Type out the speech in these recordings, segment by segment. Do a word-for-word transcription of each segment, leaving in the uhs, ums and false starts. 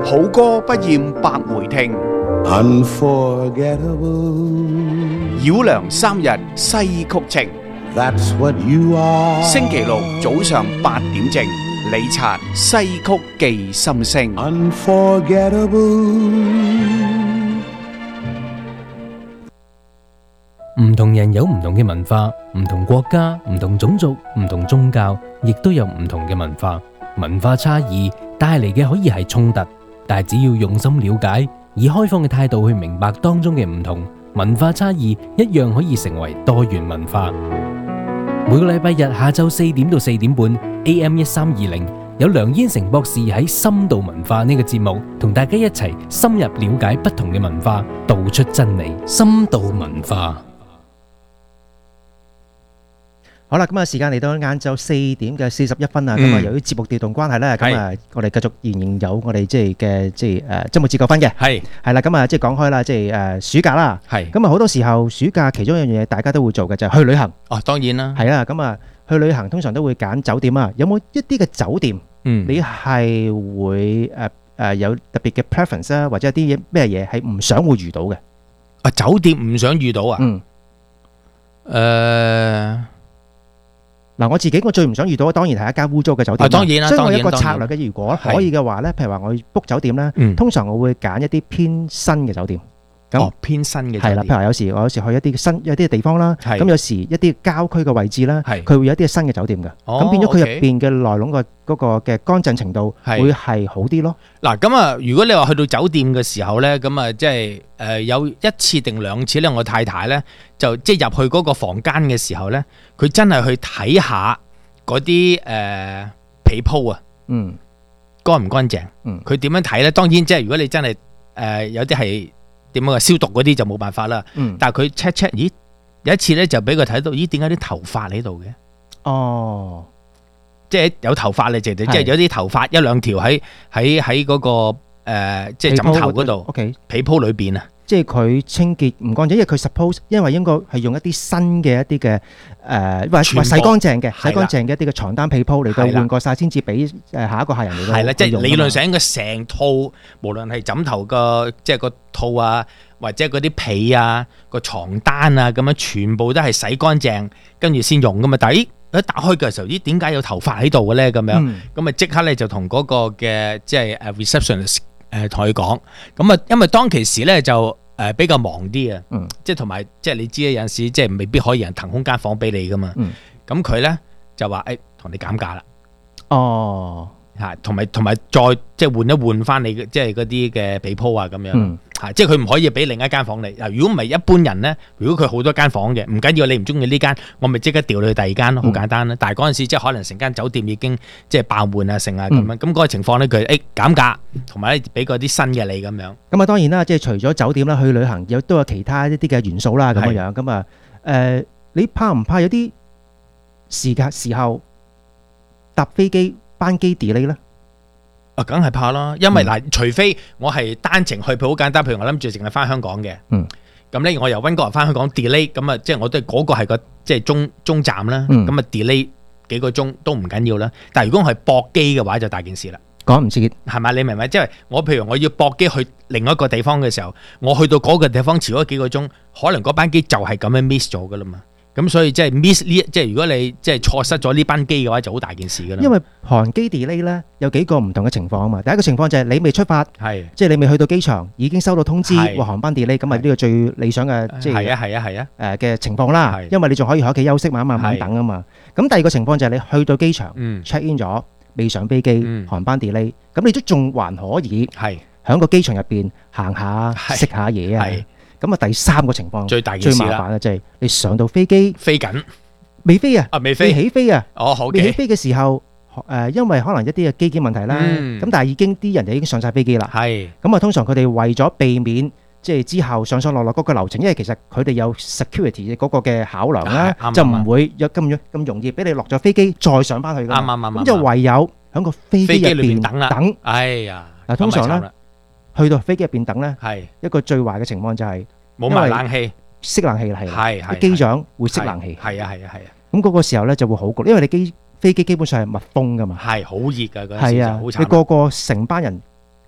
好歌不厭百回聽， Unforgettable. 繞梁三日西曲情。 That's what you are. 星期六早上八點正，李察西曲記心聲。 Unforgettable. 唔同人有唔同嘅文化，唔同國家、唔同種族、唔同宗教，亦都有唔同嘅文化。文化差異帶嚟嘅可以係衝突，但係只要用心了解，以開放嘅態度去明白當中嘅唔同，文化差異一樣可以成為多元文化。每個禮拜日下晝四點到四點半 A M 一三二零，有梁燕成博士喺深度文化呢個節目，同大家一齊深入了解不同嘅文化，道出真理。深度文化。 好啦，咁啊，時間嚟到晏晝四點嘅四十一分啊，咁啊，由於節目調動關係咧，咁啊，我哋繼續仍然有我哋即係嘅即係誒周末自救分嘅，係係啦，咁啊，即係講開啦，即係誒暑假啦，係咁啊，好多時候暑假其中一樣嘢大家都會做嘅就係去旅行。 哦，當然啦， 係啦，咁啊，去旅行通常都會揀酒店啊，有冇一啲嘅酒店，嗯，你係會誒誒有特別嘅 preference 啊，或者有啲嘢咩嘢係唔想會遇到嘅？ 啊，酒店唔想遇到啊？嗯，誒。 嗱，我自己我最唔想遇到，當然係一間污糟嘅酒店。 啊，當然啦， 所以我一個策略嘅，如果可以嘅話咧，譬如話我 book 酒店咧，通常我會揀一啲偏新嘅酒店。 哦，偏新嘅酒店。 係啦，譬如話有時我有時去一啲新一啲嘅地方啦，咁有時一啲郊區嘅位置啦，佢會有一啲新嘅酒店嘅。咁變咗佢入邊嘅內籠個嗰個嘅乾淨程度會係好啲咯。 嗱，咁啊，如果你話去到酒店嘅時候咧，咁啊，即係誒有一次定兩次咧，我太太咧就即係入去嗰個房間嘅時候咧，佢真係去睇下嗰啲誒被鋪啊，嗯，乾唔乾淨？嗯，佢點樣睇咧？當然即係如果你真係誒有啲係點樣啊消毒嗰啲就冇辦法啦。嗯，但係佢 check check，咦，有一次咧就俾佢睇到，咦，點解啲頭髮喺度嘅？哦。即係有頭髮咧，即係有啲頭髮一兩條喺喺喺嗰個誒，即係枕頭嗰度，被鋪裏邊啊。 即係佢清潔唔乾淨，因為佢 suppose 因為應該係用一啲新嘅一啲嘅誒，或或洗乾淨嘅、洗乾淨嘅一啲嘅床單被鋪嚟到換過曬先至俾誒下一個客人嚟到。 係啦，即係理論上應該成套，無論係枕頭個即係個套啊，或者嗰啲被啊、個床單啊咁樣，全部都係洗乾淨，跟住先用噶嘛。但係一打開嘅時候，咦，點解有頭髮喺度嘅咧？咁樣咁啊，即刻咧就同嗰個嘅即係誒 receptionist 誒同佢講。咁啊，因為當其時咧就誒比較忙啲啊，嗯、即係同埋即係你知咧，有陣時即係未必可以人騰空間房俾你噶嘛。咁佢咧就話誒，同、哎、你減價啦。哦，嚇，同埋同埋再即係換一換翻你即係嗰啲嘅被鋪啊咁樣。嗯係，即係佢唔可以俾另一間房你。嗱，如果唔係一般人咧，如果佢好多間房嘅，唔緊要，你唔中意呢間，我咪即刻調你去第二間咯，好簡單啦。嗯、但係嗰陣時即係可能成間酒店已經即係爆滿啊，剩啊咁樣，咁嗰個情況咧，佢誒減價，同埋咧俾嗰啲新嘅你咁樣。 咁啊，當然啦，即係除咗酒店啦，去旅行有都有其他一啲嘅元素啦，咁樣樣。咁啊，誒，你怕唔怕有啲時間時候搭飛機班機 delay 咧？ 啊，梗係怕啦，因為嗱，除非我係單程去，譬如好簡單，譬如我諗住淨係翻香港嘅，咁咧我由溫哥華翻香港 delay，咁啊，即係我都係嗰個係個即係中中站啦，咁啊 delay 幾個鐘都唔緊要啦。但係如果我係駁機嘅話，就大件事啦， 趕唔切， 係咪？你明唔明？即係我譬如我要駁機去另一個地方嘅時候，我去到嗰個地方遲咗幾個鐘，可能嗰班機就係咁樣 miss 咗噶啦嘛。咁所以即係 miss 呢，即係如果你即係錯失咗呢班機嘅話，就好大件事噶啦。 因為航機 delay 咧有幾個唔同嘅情況啊嘛。第一個情況就係你未出發，係即係你未去到機場，已經收到通知話航班 delay，咁啊呢個最理想嘅即係係啊係啊係啊誒嘅情況啦。因為你仲可以喺屋企休息，慢慢慢慢等啊嘛。咁第二個情況就係你去到機場 check in 咗，未上飛機，航班 delay，咁你都仲還可以係喺個機場入邊行下食下嘢啊。咁啊，第三個情況最大件事啦， 最麻煩嘅就係你上到飛機飛緊， 未飛啊， 啊未飛， 未起飛啊， 哦好嘅， 未起飛嘅時候，誒，因為可能一啲嘅機件問題啦，咁但係已經啲人就已經上晒飛機啦，係，咁啊，通常佢哋為咗避免即係之後上上落落嗰個流程，因為其實佢哋有 security 嗰個嘅考量啦，就唔會有咁樣咁容易俾你落咗飛機再上翻去㗎，啱啱啱，咁就唯有喺個飛機入邊等啦，等，哎呀，嗱，通常咧。去到飛機入邊等咧，係一個最壞嘅情況就係冇埋冷氣， 熄冷氣啦，係，啲機長會熄冷氣， 係啊係啊係啊， 咁嗰個時候咧就會好焗，因為你機飛機基本上係密封噶嘛， 係好熱噶嗰陣時就好慘， 你個個成班人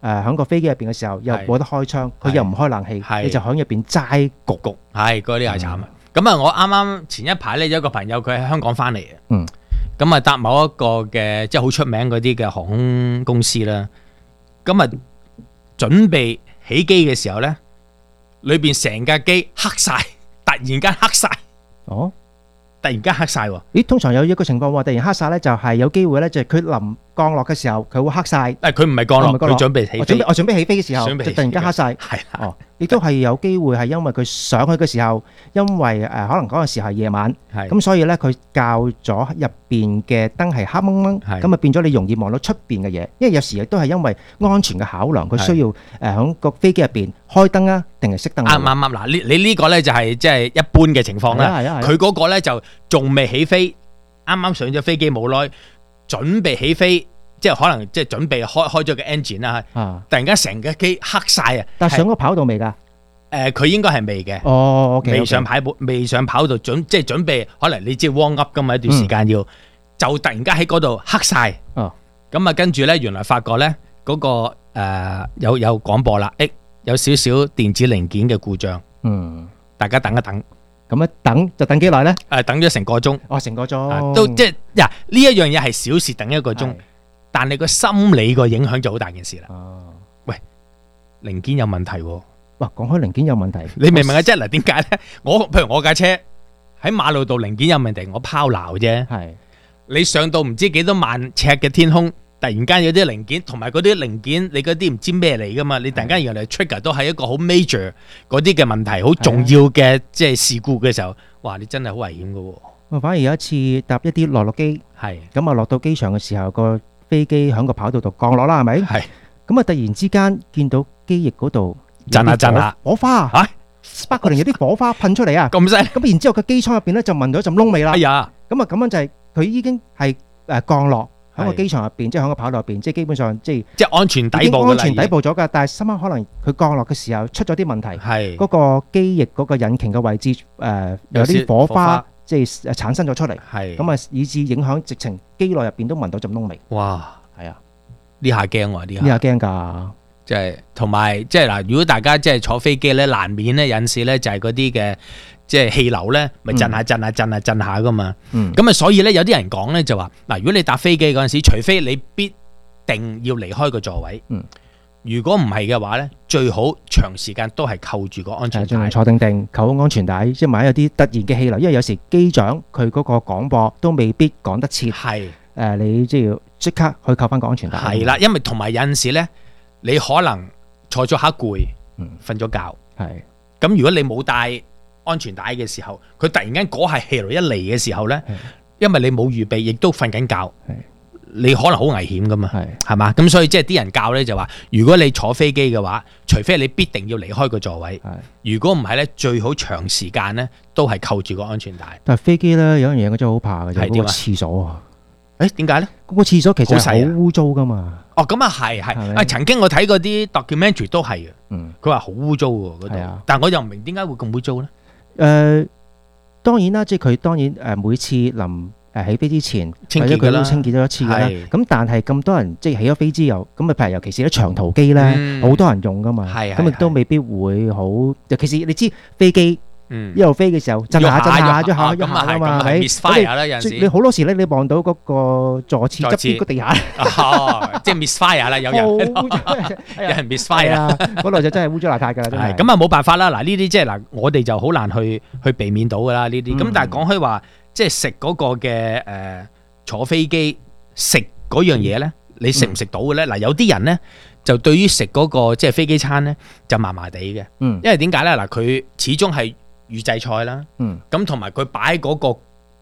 誒喺個飛機入邊嘅時候又冇得開窗，佢又唔開冷氣，你就喺入邊齋焗焗， 係嗰啲係慘啊！咁啊，我啱啱前一排咧有一個朋友佢喺香港翻嚟嘅， 嗯， 咁啊搭某一個嘅即係好出名嗰啲嘅航空公司啦，咁啊準備起機嘅時候咧，裏邊成架機黑晒，突然間黑晒， 哦， 突然間黑晒喎！ 咦，通常有一個情況喎，突然黑晒咧，就係有機會咧，就係佢臨降落嘅時候佢會黑晒， 誒佢唔係降落，佢準備起飛， 我準備起飛嘅時候就突然間黑晒， 係啦， 哦，亦都係有機會係因為佢上去嘅時候，因為誒可能嗰陣時係夜晚，咁所以咧佢校咗入邊嘅燈係黑掹掹，咁啊變咗你容易望到出邊嘅嘢，因為有時亦都係因為安全嘅考量，佢需要誒喺個飛機入邊開燈啊，定係熄燈？啱啱啱嗱，你你呢個咧就係即係一般嘅情況啦，佢嗰個咧就仲未起飛，啱啱上咗飛機冇耐，準備起飛。即係可能即係準備開開咗個 engine 啦，突然間成架機黑晒啊！ 但係上個跑道未㗎？ 誒，佢應該係未嘅。 哦， 未上跑道，未上跑道準即係準備，可能你知 warm up 㗎嘛，一段時間要，就突然間喺嗰度黑晒。 哦， 咁啊，跟住咧，原來發覺咧嗰個誒有有廣播啦，誒有少少電子零件嘅故障。 嗯， 大家等一等。 咁一等就等幾耐咧？ 誒，等咗成個鐘。 哦，成個鐘。 都即係嗱，呢一樣嘢係小事，等一個鐘。但係個心理個影響就好大件事啦。哦，喂，零件有問題喎。 哇，講開零件有問題， 你明唔明啊？即係嗱，點解咧？我譬如我架車喺馬路度零件有問題，我拋錨啫。係你上到唔知幾多萬尺嘅天空，突然間有啲零件，同埋嗰啲零件，你嗰啲唔知咩嚟噶嘛？你突然間原來 trigger 都係一個好 major 嗰啲嘅問題，好重要嘅即係事故嘅時候，哇！你真係好危險噶喎。 我反而有一次搭一啲落落機，係咁啊，落到機場嘅時候個。飛機喺個跑道度降落啦，係咪？係。咁啊，突然之間見到機翼嗰度震下震下， 火花啊！嚇，sparkling有啲火花噴出嚟啊！ 咁犀利。咁然之後個機艙入邊咧就聞到一陣燶味啦。 哎呀！ 咁啊，咁樣就係佢已經係誒降落喺個機場入邊，即係喺個跑道入邊，即係基本上即係即係安全底部㗎啦。 安全底部咗㗎，但係深刻可能佢降落嘅時候出咗啲問題，係嗰個機翼嗰個引擎嘅位置誒有啲火花。即係產生咗出嚟，係咁啊，以致影響直情機內入邊都聞到陣燶味。 哇， 係啊， 呢下驚喎，呢下呢下驚㗎， 即係同埋即係嗱，如果大家即係坐飛機咧，難免咧有陣時咧就係嗰啲嘅即係氣流咧，咪震下震下震下震下㗎嘛。嗯，咁啊，所以咧有啲人講咧就話嗱，如果你搭飛機嗰陣時，除非你必定要離開個座位，嗯。如果唔係嘅話咧，最好長時間都係扣住個安全帶， 坐定定，扣安全帶，即係萬一有啲突然嘅氣流，因為有時機長佢嗰個廣播都未必講得切，係誒、呃、你即係要即刻去扣翻個安全帶。 係啦，因為同埋有陣時咧，你可能坐咗下攰，瞓咗覺，係咁如果你冇帶安全帶嘅時候，佢突然間嗰下氣流一嚟嘅時候咧，因為你冇預備，亦都瞓緊覺。你可能好危險噶嘛，係係嘛，咁所以即係啲人教咧就話，如果你坐飛機嘅話，除非你必定要離開個座位，如果唔係咧，最好長時間咧都係扣住個安全帶。 但係飛機咧有樣嘢我真係好怕嘅，就係嗰個廁所啊！ 誒點解咧？嗰個廁所其實係好污糟噶嘛。 哦，咁啊係係啊，曾經我睇過啲 documentary 都係嘅，嗯，佢話好污糟喎嗰度，但係我又唔明點解會咁污糟咧？誒，當然啦，即係佢當然誒每次臨誒起飛之前，或者佢都清潔咗一次㗎啦。咁但係咁多人即係起咗飛之後，咁啊譬如尤其是啲長途機咧，好多人用㗎嘛。咁亦都未必會好。尤其是你知飛機一路飛嘅時候，震下震下，一下一下㗎嘛。係 misfire 啦，有陣時你好多時咧，你望到嗰個座廁側邊個地下， 即係 misfire 啦，有人有人 misfire 啊， 嗰度就真係污糟邋遢㗎啦。真係咁啊，冇辦法啦。嗱呢啲即係嗱，我哋就好難去去避免到㗎啦。呢啲咁，但係講開話。即係食嗰個嘅誒、呃、坐飛機食嗰樣嘢咧，你食唔食到嘅咧？嗱、嗯，有啲人咧就對於食嗰個即係飛機餐咧就麻麻地嘅，嗯，因為點解咧？嗱，佢始終係預製菜啦，嗯，咁同埋佢擺嗰個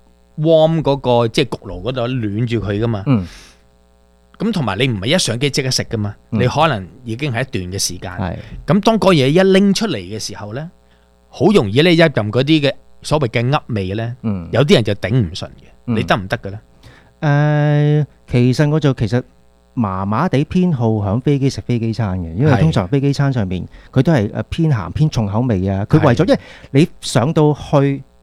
warm 嗰個即係焗爐嗰度暖住佢噶嘛，嗯，咁同埋你唔係一上機即刻食噶嘛，嗯、你可能已經係一段嘅時間，係、嗯，咁當嗰嘢一拎出嚟嘅時候咧，好容易咧一撳嗰啲嘅。所謂嘅噏味咧，嗯、有啲人就頂唔順嘅，嗯、你得唔得嘅咧？誒、 呃，其實我就其實麻麻地偏好響飛機食飛機餐嘅，因為通常飛機餐上面佢都係誒偏鹹偏重口味啊。佢為咗，因為你上到去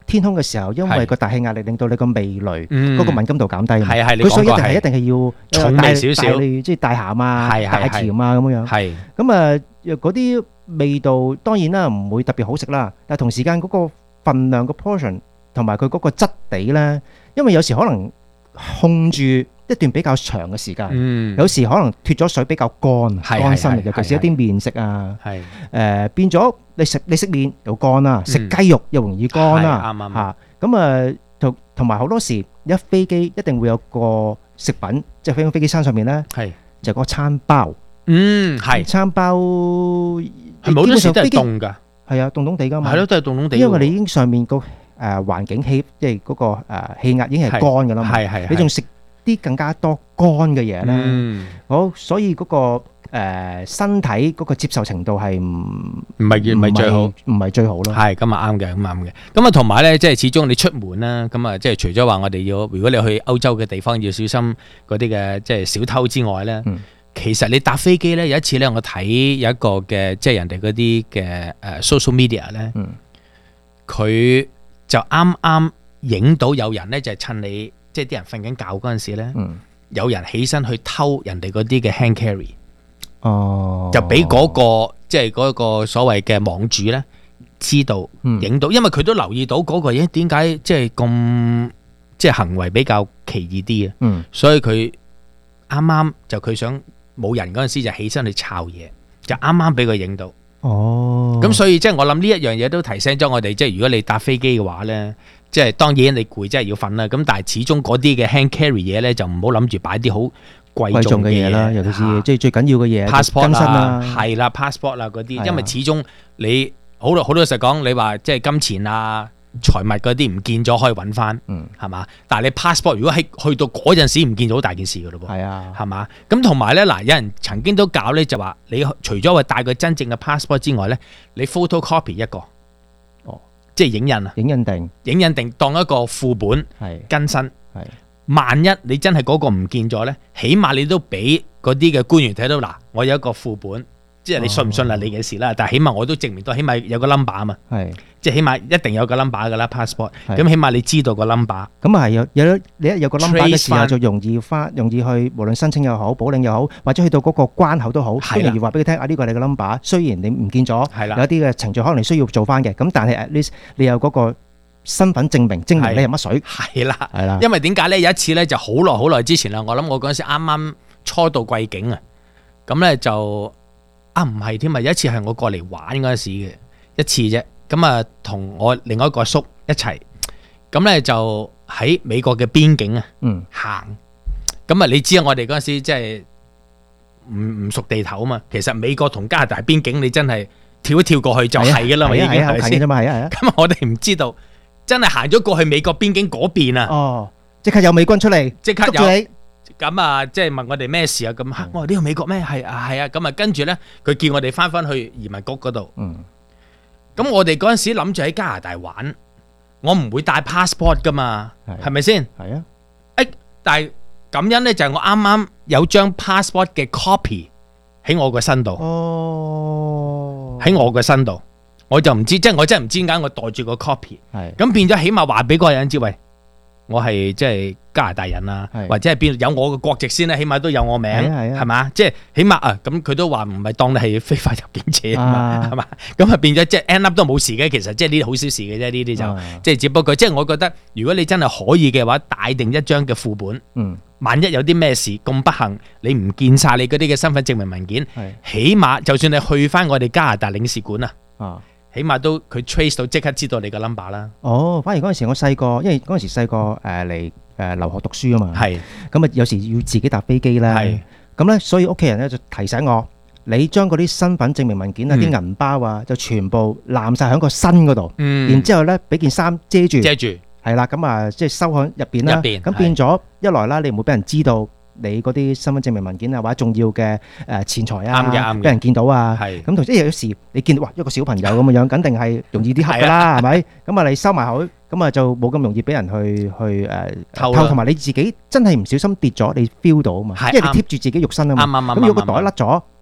天空嘅時候，因為個大氣壓力令到你個味蕾嗰個敏感度減低， 係係， 佢所以一定係一定係要重味少少， 即係大鹹啊、大甜啊咁樣。 係咁啊，嗰啲味道當然啦，唔會特別好食啦。但係同時間嗰個份量個 portion 同埋佢嗰個質地咧，因為有時可能控住一段比較長嘅時間，嗯、有時可能脫咗水比較乾，乾身，尤其是一啲麵食啊，誒、呃、變咗你食你食麵又乾啦，食、嗯、雞肉又容易乾啦，嚇咁啊同同埋好多時一飛機一定會有個食品，即係飛飛機餐上面咧，是就嗰個餐包，嗯係餐包係冇多時都係凍㗎，係啊凍凍地㗎嘛，係咯都係凍凍地，因為你已經上面個誒環境氣即係嗰個誒氣壓已經係乾㗎啦嘛，係係你仲食啲更加多乾嘅嘢咧，好，所以嗰個誒身體嗰個接受程度係唔唔係唔係最好，唔係最好咯。係咁啊啱嘅，咁啱嘅。咁啊同埋咧，即係始終你出門啦，咁啊即係除咗話我哋要，如果你去歐洲嘅地方要小心嗰啲嘅即係小偷之外咧，其實你搭飛機咧有一次咧，我睇有一個嘅即係人哋嗰啲嘅誒 social media 咧，佢就啱啱影到有人咧就係趁你。即係啲人瞓緊覺嗰陣時咧，嗯、有人起身去偷人哋嗰啲嘅 hand carry，哦，就俾嗰、嗰個即係嗰個所謂嘅網主咧知道影到，嗯、因為佢都留意到嗰個嘢點解即係咁即係行為比較奇異啲啊，嗯、所以佢啱啱就佢想冇人嗰陣時就起身去抄嘢，就啱啱俾佢影到。哦，咁所以即係我諗呢一樣嘢都提醒咗我哋，即係如果你搭飛機嘅話咧。即係當然你攰真係要瞓啦，咁但係始終嗰啲嘅 hand carry 嘢咧就唔好諗住擺啲好貴重嘅嘢啦，尤其是即係最緊要嘅嘢 passport 啦，係啦 passport 啦嗰啲，因為始終你好老好老實講，你話即係金錢啊財物嗰啲唔見咗可以揾翻，係嘛？但係你 passport 如果喺去到嗰陣時唔見咗好大件事噶咯噃，係啊，係嘛？咁同埋咧嗱，有人曾經都教咧就話，你除咗話帶個真正嘅 passport 之外咧，你 photocopy 一個。即係影印啊！影印定，影印定當一個副本，係更新。係萬一你真係嗰個唔見咗咧，起碼你都俾嗰啲嘅官員睇到嗱，我有一個副本，即係你信唔信係你嘅事啦。但係起碼我都證明到，起碼有個 number 啊嘛。係即係起碼一定有個 number 噶啦 passport。咁起碼你知道個 number。咁啊係有有你一有個 number 嘅時候就容易翻，容易去無論申請又好，補領又好，或者去到嗰個關口都好，都容易話俾佢聽啊！呢個係你個 number。雖然你唔見咗，係啦，有一啲嘅程序可能你需要做翻嘅，咁但係 at least 你有嗰個身份證明，證明你係乜水。係啦，係啦。因為點解咧？有一次咧就好耐好耐之前啦，我諗我嗰陣時啱啱初到貴境啊，咁咧就啊唔係添啊，有一次係我過嚟玩嗰陣時嘅一次啫。咁啊，同我另外一個叔一齊，咁咧就喺美國嘅邊境啊，嗯，行。咁啊，你知啊，我哋嗰陣時即係唔唔熟地頭啊嘛。其實美國同加拿大邊境，你真係跳一跳過去就係噶啦，已經係咪先？係啊，咁我哋唔知道，真係行咗過去美國邊境嗰邊啊。哦，即刻有美軍出嚟，即刻有你。咁啊，即係問我哋咩事啊？咁我話呢個美國咩？係啊，係啊。咁啊，跟住咧，佢叫我哋翻翻去移民局嗰度。嗯。咁我哋嗰陣時諗住喺加拿大玩，我唔會帶 passport 噶嘛，係咪先？係啊，誒，但係感恩咧就係我啱啱有張 passport 嘅 copy 喺我個身度，哦，喺我個身度，我就唔知，即係我真係唔知點解我袋住個 copy，係，咁變咗起碼話俾嗰個人知，喂，我係即係加拿大人啊，或者係邊有我嘅國籍先咧，起碼都有我名，係嘛？即係起碼啊，咁佢都話唔係當你係非法入境者啊嘛，係嘛？咁啊變咗即係 end up 都冇事嘅，其實即係呢啲好小事嘅啫，呢啲就即係只不過即係我覺得，如果你真係可以嘅話，帶定一張嘅副本，嗯，萬一有啲咩事咁不幸，你唔見晒你嗰啲嘅身份證明文件，起碼就算你去翻我哋加拿大領事館啊，啊。起碼都佢 trace 到即刻知道你個 number 啦。哦，反而嗰陣時我細個，因為嗰陣時細個誒嚟誒留學讀書啊嘛。係。咁啊有時要自己搭飛機咧。係。咁咧，所以屋企人咧就提醒我，你將嗰啲身份證明文件啊、啲銀包啊，就全部攬曬喺個身嗰度。嗯。然之後咧，俾件衫遮住。遮住。係啦，咁啊，即係收喺入邊啦。入邊。咁變咗一來啦，你唔會俾人知道你嗰啲身份證明文件啊，或者重要嘅誒錢財啊，啱嘅啱嘅，俾人見到啊，係咁同即係有時你見到哇一個小朋友咁嘅樣，肯定係容易啲黑噶啦，係咪？咁啊你收埋好，咁啊就冇咁容易俾人去去誒偷，同埋你自己真係唔小心跌咗，你 feel 到啊嘛，因為你貼住自己肉身啊嘛，啱啱啱。咁如果個袋甩咗，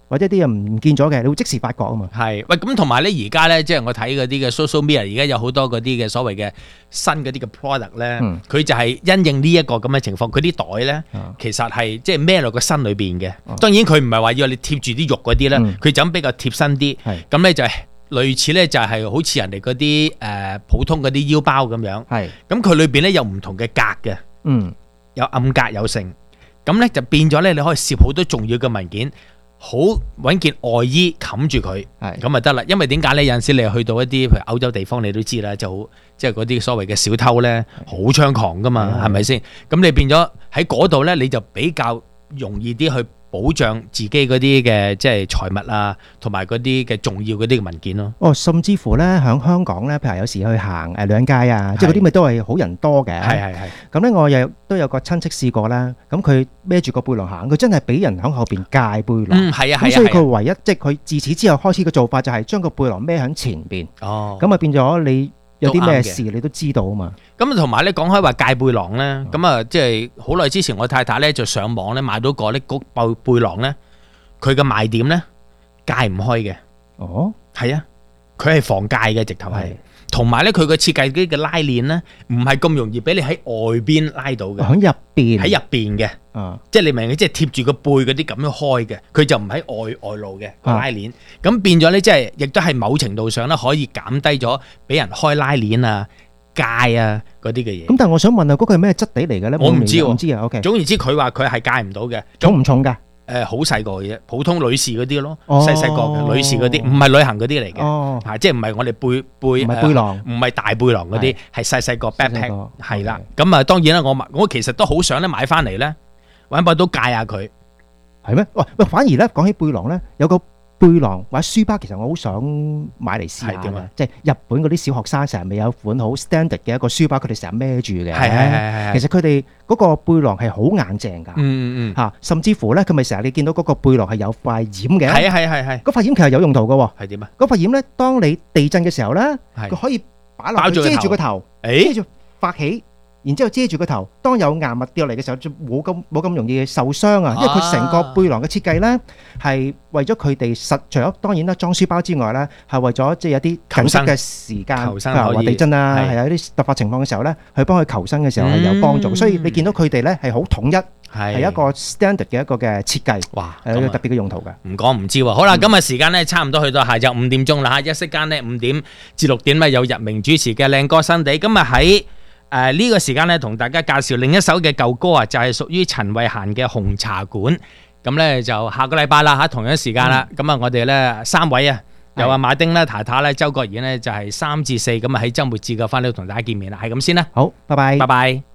或者啲嘢唔見咗嘅，你會即時發覺啊嘛。 係，喂，咁同埋咧，而家咧，即係我睇嗰啲嘅 social media，而家有好多嗰啲嘅所謂嘅新嗰啲嘅 product 咧，佢、嗯、就係因應呢一個咁嘅情況，佢啲袋咧、嗯、其實係即係孭落個身裏邊嘅。嗯、當然佢唔係話要你貼住啲肉嗰啲咧，佢、嗯、就咁比較貼身啲。咁咧就係類似咧就係好似人哋嗰啲誒普通嗰啲腰包咁樣。係，咁佢裏邊咧有唔同嘅格嘅，嗯，有暗格有剩，咁咧就變咗咧你可以攝好多重要嘅文件。好揾件外衣冚住佢，咁咪得啦。因為點解咧？有陣時你去到一啲譬如歐洲地方，你都知啦，就好即係嗰啲所謂嘅小偷咧，好猖狂噶嘛，係咪先？咁你變咗喺嗰度咧，你就比較容易啲去保障自己嗰啲嘅即係財物啊，同埋嗰啲嘅重要嗰啲文件咯。 哦，甚至乎咧，喺香港咧，譬如有時去行誒女人街啊，即係嗰啲咪都係好人多嘅。係係係。咁咧，我又都有個親戚試過啦。咁佢孭住個背囊行，佢真係俾人喺後邊戒背囊。嗯，係啊係啊。咁所以佢唯一即係佢自此之後開始嘅做法就係將個背囊孭喺前邊。哦。咁啊變咗你有啲咩事你都知道啊嘛。咁同埋咧講開話戒背囊咧，咁啊即係好耐之前我太太咧就上網咧買到個呢個背背囊咧，佢嘅賣點咧戒唔開嘅。哦，係啊，佢係防戒嘅直頭係，同埋咧佢個設計啲嘅拉鏈咧唔係咁容易俾你喺外邊拉到嘅， 喺入邊喺入邊嘅。啊，即係你明嘅，即係貼住個背嗰啲咁樣開嘅，佢就唔喺外外露嘅拉鏈，咁、啊、變咗咧即係亦都係某程度上咧可以減低咗俾人開拉鏈啊、戒啊嗰啲嘅嘢。 咁但係我想問啊，嗰、嗰個係咩質地嚟嘅咧？ 我唔知喎， 唔知啊。O K。 總言之，佢話佢係戒唔到嘅。 重唔重㗎？ 誒，好細個嘅啫，普通女士嗰啲咯，細細個嘅女士嗰啲，唔係旅行嗰啲嚟嘅。哦，係即係唔係我哋背背唔係背囊， 唔係大背囊嗰啲，係細細個 backpack 係啦。咁啊，當然啦，我我其實都好想咧買翻嚟咧。揾把刀戒下佢， 係咩？喂喂，反而咧講起背囊咧，有個背囊或者書包，其實我好想買嚟試下嘅。即係日本嗰啲小學生成日未有款好 standard 嘅一個書包，佢哋成日孭住嘅。係係係係。其實佢哋嗰個背囊係好硬淨㗎。嗯嗯嗯。嚇，甚至乎咧，佢咪成日你見到嗰個背囊係有塊掩嘅。係啊係係係。嗰塊掩其實有用途嘅喎。係點啊？嗰塊掩咧，當你地震嘅時候咧，佢可以擺落去遮住個頭，遮住發起。然之後遮住個頭，當有硬物掉嚟嘅時候，就冇咁冇咁容易受傷啊！因為佢成個背囊嘅設計咧，係為咗佢哋實，除咗當然啦裝書包之外咧，係為咗即係有啲緊急嘅時間，譬如話地震啊，係有啲突發情況嘅時候咧，去幫佢求生嘅時候係有幫助。所以你見到佢哋咧係好統一，係一個 standard 嘅一個嘅設計，哇，係有特別嘅用途嘅。 唔講唔知喎。好啦，今日時間咧差唔多去到下晝五點鐘啦嚇，一息間咧五點至六點咧有日明主持嘅靚歌新地，今日喺誒呢、呃這個時間咧，同大家介紹另一首嘅舊歌啊，就係、是、屬於陳慧嫻嘅《紅茶館》。咁咧就下個禮拜啦嚇，同樣時間啦。咁啊、嗯，我哋咧三位啊，有阿馬丁啦、太太咧、周國賢咧，就係、是、三至四咁啊，喺週末至嘅翻嚟同大家見面啦。係咁先啦。 好，拜拜， 拜拜。